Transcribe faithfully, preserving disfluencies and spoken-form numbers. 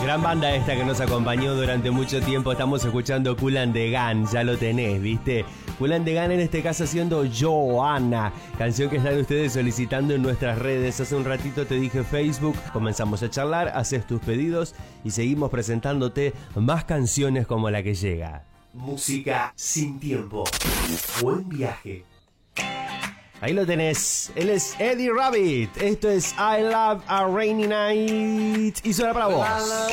Gran banda esta que nos acompañó durante mucho tiempo. Estamos escuchando Kool and the Gang, ya lo tenés, ¿viste? Kool and the Gang en este caso haciendo Joanna, canción que están ustedes solicitando en nuestras redes. Hace un ratito te dije Facebook, comenzamos a charlar, haces tus pedidos y seguimos presentándote más canciones como la que llega. Música sin tiempo. Buen viaje. Ahí lo tenés, él es Eddie Rabbit. Esto es I Love a Rainy Night y suena para vos.